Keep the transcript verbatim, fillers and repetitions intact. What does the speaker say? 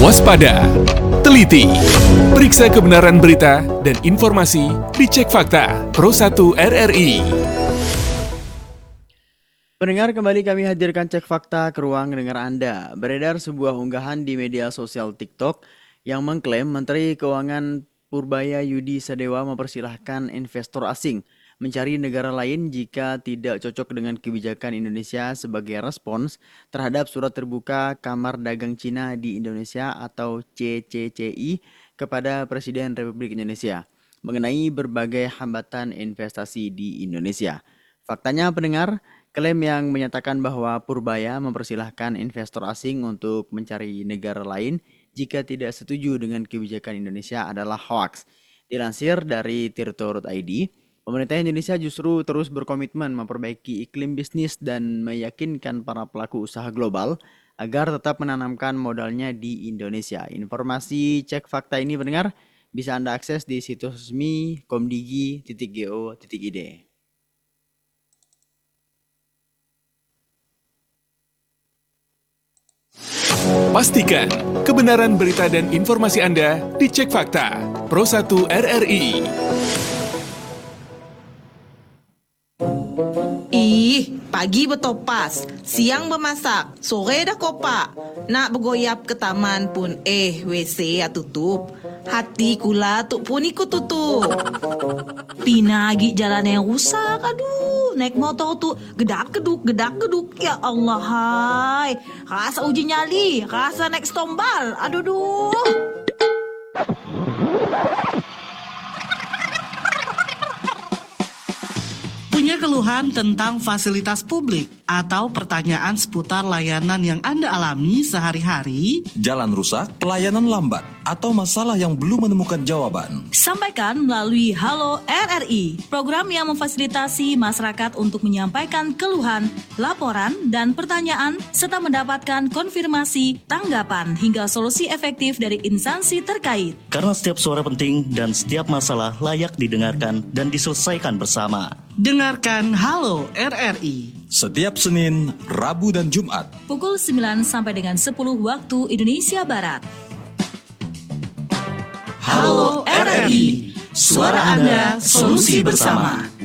Waspada, teliti, periksa kebenaran berita dan informasi dicek fakta Pro satu R R I. Pendengar, kembali kami hadirkan cek fakta ke ruang dengar Anda. Beredar sebuah unggahan di media sosial TikTok yang mengklaim Menteri Keuangan Purbaya Yudi Sadewa mempersilahkan investor asing mencari negara lain jika tidak cocok dengan kebijakan Indonesia sebagai respons terhadap surat terbuka Kamar Dagang Cina di Indonesia atau C C C I kepada Presiden Republik Indonesia mengenai berbagai hambatan investasi di Indonesia. Faktanya, pendengar, klaim yang menyatakan bahwa Purbaya mempersilahkan investor asing untuk mencari negara lain jika tidak setuju dengan kebijakan Indonesia adalah hoaks. Dilansir dari tirto titik I D, pemerintah Indonesia justru terus berkomitmen memperbaiki iklim bisnis dan meyakinkan para pelaku usaha global agar tetap menanamkan modalnya di Indonesia. Informasi cek fakta ini, pendengar, bisa Anda akses di situs resmi komdigi titik go titik id. Pastikan kebenaran berita dan informasi Anda dicek fakta Pro satu R R I. Ih, pagi bertopas, siang bermasak, sore dah kopak. Nak bergoyap ke taman pun eh W C ya tutup. Hati kula tu pun ikut tutup. Pina lagi jalan yang rusak, aduh. Naik motor tu gedak-geduk, gedak-geduk. Ya Allah, hai. Rasa uji nyali, rasa naik stombal. Aduh, duh. Punya keluhan tentang fasilitas publik atau pertanyaan seputar layanan yang Anda alami sehari-hari? Jalan rusak, pelayanan lambat, atau masalah yang belum menemukan jawaban? Sampaikan melalui Halo R R I, program yang memfasilitasi masyarakat untuk menyampaikan keluhan, laporan, dan pertanyaan, serta mendapatkan konfirmasi, tanggapan, hingga solusi efektif dari instansi terkait. Karena setiap suara penting dan setiap masalah layak didengarkan dan diselesaikan bersama. Dengarkan Halo R R I Setiap Senin, Rabu, dan Jumat Pukul sembilan sampai dengan sepuluh waktu Indonesia Barat. Halo R R I, suara Anda, solusi bersama.